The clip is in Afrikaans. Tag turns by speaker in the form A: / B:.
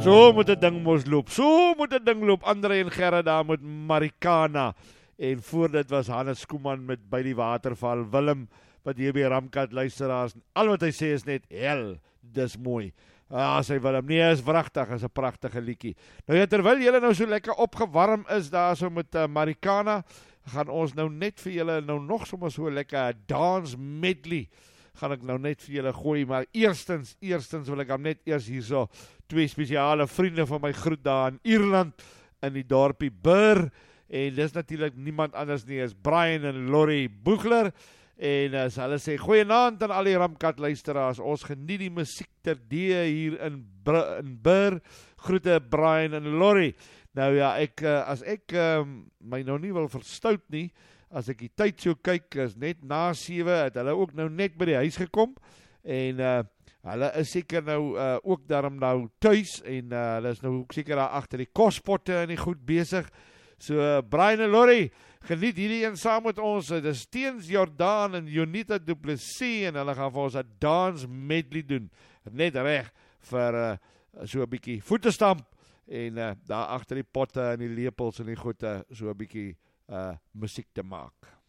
A: So moet 'n ding mos loop. So moet 'n ding loop. Andre en Gerard daar met Marikana. En voor dit was Hannes Koeman met By die Waterval. Willem wat hier by Ramkat luisteraars. Al wat hy sê is net hel. Dis mooi. Sê Willem, nee, is wragtig, is 'n pragtige liedjie. Nou ja, terwyl julle nou so lekker opgewarm is daar so met Marikana, gaan ons nou net vir julle nou nog sommer so lekker dance medley gaan ek nou net vir julle gooi, maar eerstens wil ek net eers hierso twee spesiale vriende van my groet daar in Ierland in die dorpie Burr, en dis natuurlik niemand anders nie as Brian en Lori Boegler. En as hulle sê, goeienaand aan al die Ramkat luisteraars, ons geniet die musiek terdee hier in Burr, groete Brian en Lori. Nou ja, as ek my nou nie wil verstout nie, as ek die tyd so kyk, is net na 7, het hulle ook nou net by die huis gekom, en hulle is seker nou ook daarom nou thuis, en hulle is nou ook seker daar agter die kospotte en die goed bezig. So Brian en Lori, geniet hierdie een saam met ons. Dit is Teens Jordaan en Jonita Du Plessis, en hulle gaan vir ons 'n dance medley doen. Net reg vir so 'n bietjie voetestamp, en daar agter die potte en die lepels en die goede so 'n bietjie musiek te maak.